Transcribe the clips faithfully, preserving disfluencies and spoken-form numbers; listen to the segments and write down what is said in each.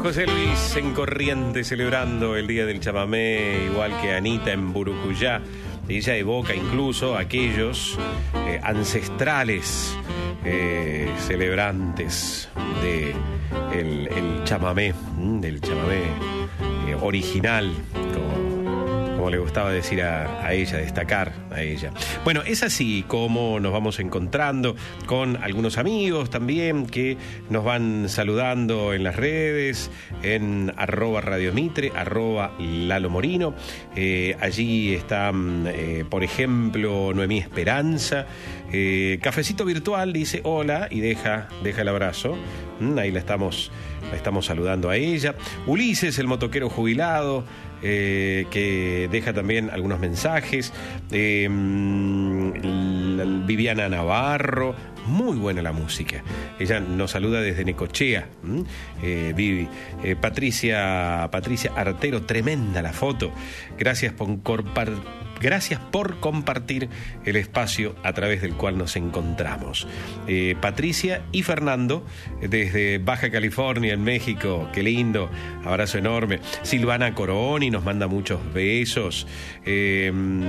José Luis en Corrientes celebrando el Día del Chamamé, igual que Anita en Burucuyá. Ella evoca incluso aquellos eh, ancestrales eh, celebrantes de el, el chamamé, del chamamé eh, original, como, como le gustaba decir a, a ella, destacar a ella. Bueno, es así como nos vamos encontrando con algunos amigos también que nos van saludando en las redes, en arroba Radio Mitre, arroba Lalo Morino. Eh, allí están, eh, por ejemplo, Noemí Esperanza. Eh, Cafecito Virtual dice hola y deja, deja el abrazo. Mm, ahí la estamos, la estamos saludando a ella. Ulises, el motoquero jubilado, eh, que deja también algunos mensajes. Eh, Viviana Navarro, muy buena la música. Ella nos saluda desde Necochea. ¿Mm? Eh, Vivi. Eh, Patricia, Patricia Artero, tremenda la foto. Gracias por compartir. Gracias por compartir el espacio a través del cual nos encontramos. Eh, Patricia y Fernando, desde Baja California, en México. Qué lindo, abrazo enorme. Silvana Coroni nos manda muchos besos. Eh,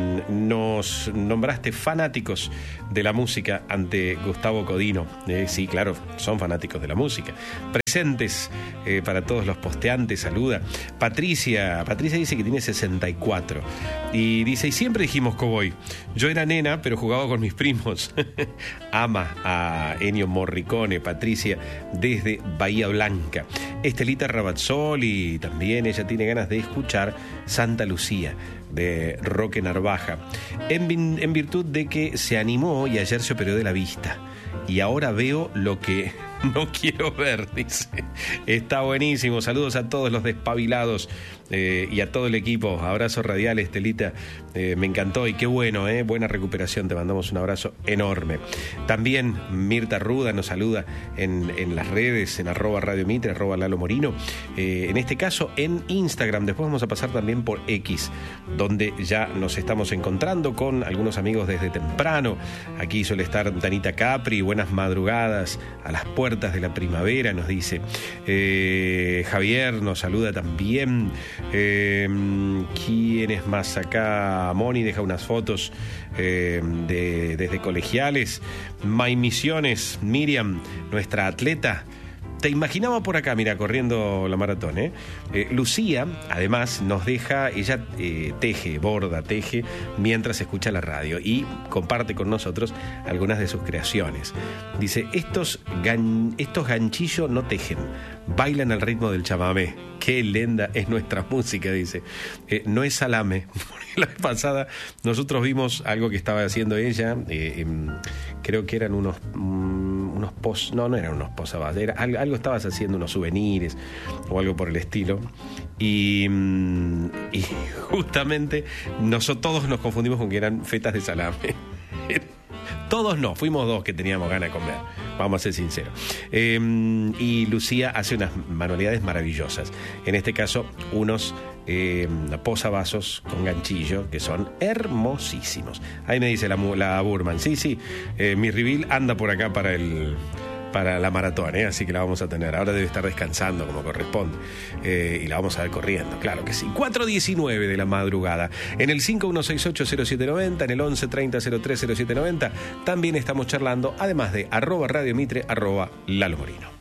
nos nombraste fanáticos de la música ante Gustavo Codino. Eh, sí, claro, son fanáticos de la música. Presentes eh, para todos los posteantes, saluda. Patricia, Patricia dice que tiene sesenta y cuatro. Y dice, y siempre dijimos cowboy. Yo era nena, pero jugaba con mis primos. Ama a Ennio Morricone, Patricia, desde Bahía Blanca. Estelita Rabazzoli, también ella tiene ganas de escuchar Santa Lucía, de Roque Narvaja, en, en virtud de que se animó y ayer se operó de la vista. Y ahora veo lo que no quiero ver, dice. Está buenísimo. Saludos a todos los despabilados eh, y a todo el equipo. Abrazo radial, Estelita. Eh, me encantó y qué bueno, eh. Buena recuperación. Te mandamos un abrazo enorme. También Mirta Ruda nos saluda en, en las redes, en arroba Radio Mitre, arroba Lalo Morino. Eh, en este caso en Instagram. Después vamos a pasar también por X, donde ya nos estamos encontrando con algunos amigos desde temprano. Aquí suele estar Danita Capri. Buenas madrugadas a las puertas de la primavera, nos dice. Eh, Javier nos saluda también. Eh, ¿Quién es más acá? Moni deja unas fotos eh, de, desde colegiales. May Misiones, Miriam, nuestra atleta. Te imaginaba por acá, mira, corriendo la maratón, ¿eh? Eh, Lucía, además, nos deja, ella eh, teje, borda, teje, mientras escucha la radio y comparte con nosotros algunas de sus creaciones. Dice, estos, gan, estos ganchillos no tejen, bailan al ritmo del chamamé. Qué lenda es nuestra música, dice. Eh, no es salame. La vez pasada nosotros vimos algo que estaba haciendo ella, eh, eh, creo que eran unos... Um, unos pos, no, no eran unos posavasos, era algo, algo estabas haciendo, unos souvenirs o algo por el estilo. Y, y justamente nosotros todos nos confundimos con que eran fetas de salame. Todos no, fuimos dos que teníamos ganas de comer, vamos a ser sinceros. Eh, y Lucía hace unas manualidades maravillosas. En este caso, unos eh, posavasos con ganchillo que son hermosísimos. Ahí me dice la, la Burman, sí, sí, eh, mi reveal anda por acá para el... para la maratón, ¿eh? Así que la vamos a tener. Ahora debe estar descansando como corresponde eh, y la vamos a ver corriendo, claro que sí. cuatro diecinueve de la madrugada en el cinco uno seis ocho cero siete nueve cero, en el once treinta cero tres cero siete noventa. También estamos charlando, además de arroba Radio Mitre, arroba Lalo Morino.